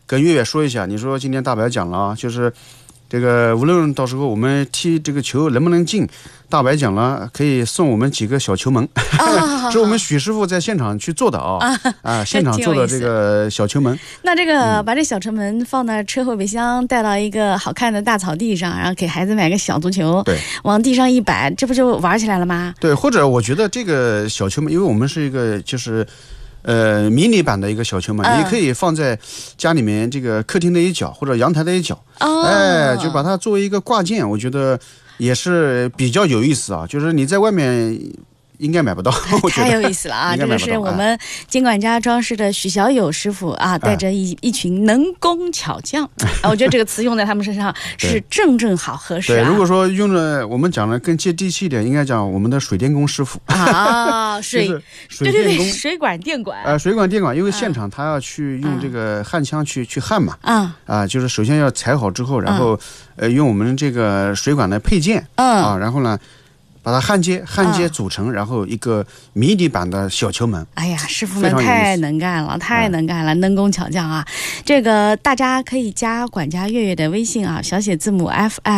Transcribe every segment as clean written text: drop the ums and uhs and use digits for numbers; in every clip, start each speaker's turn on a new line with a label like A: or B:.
A: 跟月月说一下，你说今天大白讲了啊，就是这个无论到时候我们踢这个球能不能进，大白讲了可以送我们几个小球门，是我们许师傅在现场去做的现场做的这个小球门。
B: 那这个把这小球门放到车后备箱，带到一个好看的大草地上，然后给孩子买个小足球，
A: 对，
B: 往地上一摆，这不就玩起来了吗？
A: 对，或者我觉得这个小球门，因为我们是一个就是迷你版的一个小球门，也可以放在家里面这个客厅的一角或者阳台的一角，就把它作为一个挂件，我觉得也是比较有意思啊。就是你在外面应该买不到，
B: 太有意思了啊！这个是我们金管家装饰的许小友师傅啊，带着一群能工巧匠，我觉得这个词用在他们身上是正好合适啊。
A: 对，如果说用了我们讲的更接地气一点，应该讲我们的水电工师傅
B: 啊，水
A: 电工，
B: 水管电管，
A: 水管电管，因为现场他要去用这个焊枪去焊嘛，就是首先要裁好之后，然后用我们这个水管的配件然后呢，把它焊接组成，然后一个迷你版的小球门。哎
B: 呀，师傅们太能干了，能工巧匠啊！这个大家可以加管家月月的微信啊，小写字母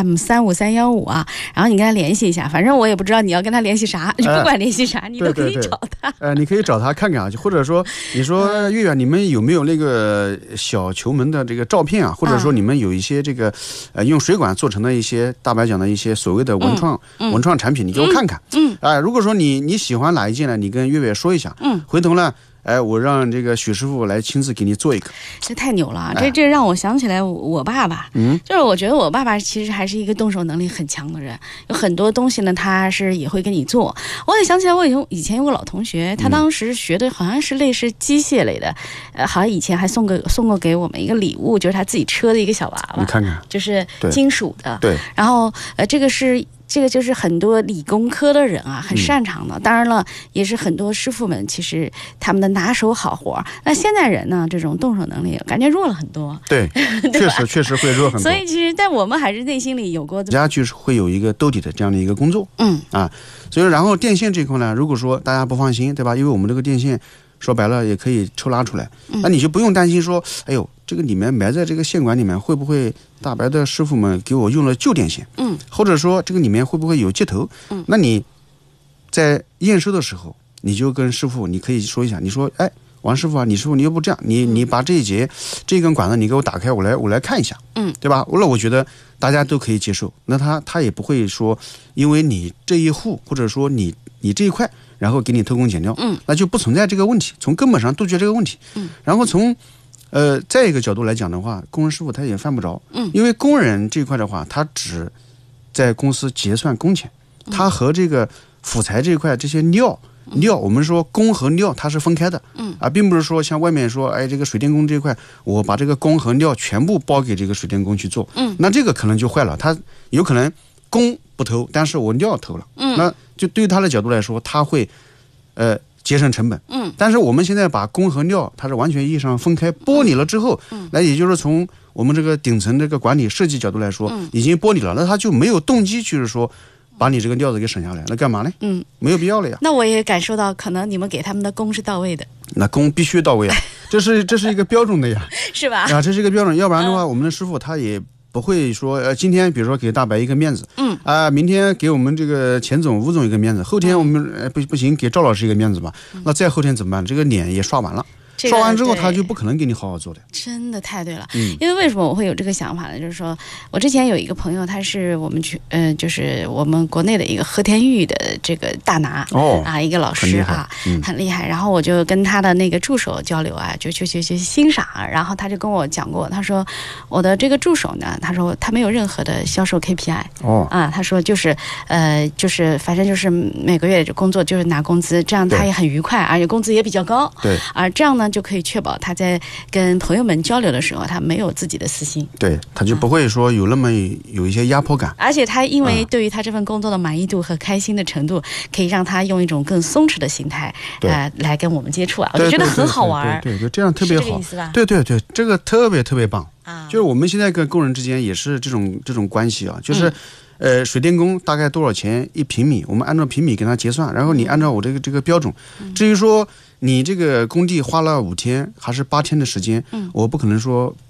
B: FM35315啊，然后你跟他联系一下。反正我也不知道你要跟他联系啥，你不管联系啥，你都可以找他。
A: 你可以找他看看啊，或者说你说月月，你们有没有那个小球门的这个照片啊？或者说你们有一些这个用水管做成的一些大白讲的一些所谓的文创产品，你给我看看。如果说你喜欢哪一件呢，你跟月月说一下。回头呢，我让这个许师傅来亲自给你做一个。
B: 这太牛了，这让我想起来我爸爸。就是我觉得我爸爸其实还是一个动手能力很强的人，有很多东西呢，他是也会跟你做。我也想起来，我以前有个老同学，他当时学的好像是类似机械类的，好像以前还送过给我们一个礼物，就是他自己车的一个小娃娃，
A: 你看看，
B: 就是金属的。
A: 对，
B: 然后这个就是很多理工科的人啊，很擅长的。当然了，也是很多师傅们其实他们的拿手好活。那现在人呢，这种动手能力感觉弱了很多。
A: 对，确实会弱很多。
B: 所以其实，在我们还是内心里有过
A: 家就是会有一个兜底的这样的一个工作。所以然后电线这块呢，如果说大家不放心，对吧？因为我们这个电线说白了也可以抽拉出来，那你就不用担心说，哎呦，这个里面埋在这个线管里面会不会大白的师傅们给我用了旧电线，或者说这个里面会不会有接头，那你在验收的时候，你就跟师傅你可以说一下，你说，哎，王师傅啊，你师傅你要不这样，你把这一节这根管子你给我打开，我来看一下，对吧？那我觉得大家都可以接受，那他也不会说因为你这一户或者说你这一块，然后给你偷工减料，那就不存在这个问题，从根本上杜绝这个问题。然后从再一个角度来讲的话，工人师傅他也犯不着，因为工人这一块的话，他只在公司结算工钱，他和这个辅材这一块这些料，我们说工和料它是分开的，并不是说像外面说，哎，这个水电工这一块，我把这个工和料全部包给这个水电工去做，那这个可能就坏了，他有可能工不偷，但是我料偷了，那就对于他的角度来说，他会节省成本，但是我们现在把工和料它是完全意义上分开剥离了之后，那也就是从我们这个顶层这个管理设计角度来说，已经剥离了，那他就没有动机就是说把你这个料子给省下来，那干嘛呢？没有必要了呀。
B: 那我也感受到，可能你们给他们的工是到位的。那
A: 工必须到位啊，这是一个标准的呀，
B: 是吧？
A: 这是一个标准，要不然的话，我们的师傅他也不会说，今天比如说给大白一个面子，明天给我们这个钱总、吴总一个面子，后天我们不行，给赵老师一个面子吧，那再后天怎么办？这个脸也刷完了。刷完之后他就不可能给你好好做的，
B: 真的太对了。因为为什么我会有这个想法呢？就是说我之前有一个朋友，他是我们就是我们国内的一个和田玉的这个大拿一个老师啊，很厉害。然后我就跟他的那个助手交流啊，就去欣赏。然后他就跟我讲过，他说我的这个助手呢，他说他没有任何的销售 KPI 他说就是反正就是每个月工作就是拿工资，这样他也很愉快，而且工资也比较高。
A: 对，
B: 这样呢就可以确保他在跟朋友们交流的时候，他没有自己的私心，
A: 对，他就不会说有一些压迫感，
B: 而且他因为对于他这份工作的满意度和开心的程度，可以让他用一种更松弛的心态来跟我们接触啊，我就觉得很好玩。
A: 对，这样特别好，
B: 是这个意思吧？
A: 对，这个特别棒啊！就是我们现在跟工人之间也是这种关系啊，就是水电工大概多少钱1平米，我们按照平米给他结算，然后你按照我这个标准，至于说你这个工地花了5天还是8天的时间，我不可能说